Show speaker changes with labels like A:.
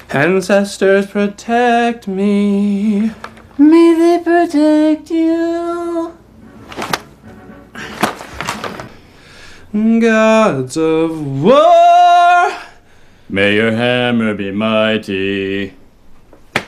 A: Ancestors protect me.
B: May they protect you.
A: Gods of war.
C: May your hammer be mighty.